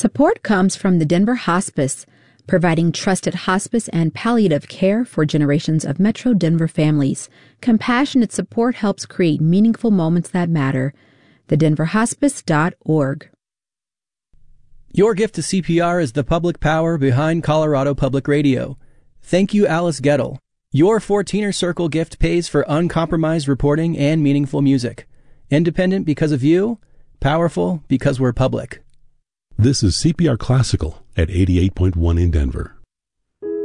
Support comes from the Denver Hospice, providing trusted hospice and palliative care for generations of Metro Denver families. Compassionate support helps create meaningful moments that matter. TheDenverHospice.org. Your gift to CPR is the public power behind Colorado Public Radio. Thank you, Alice Gettle. Your 14er Circle gift pays for uncompromised reporting and meaningful music. Independent because of you, powerful because we're public. This is CPR Classical at 88.1 in Denver.